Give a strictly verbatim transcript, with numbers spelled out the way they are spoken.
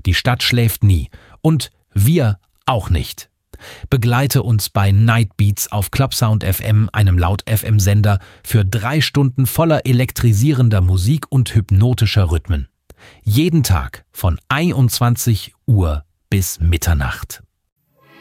Die Stadt schläft nie. Und wir auch nicht. Begleite uns bei Night Beats auf Clubsound F M, einem Laut-F M-Sender, für drei Stunden voller elektrisierender Musik und hypnotischer Rhythmen. Jeden Tag von einundzwanzig Uhr bis Mitternacht.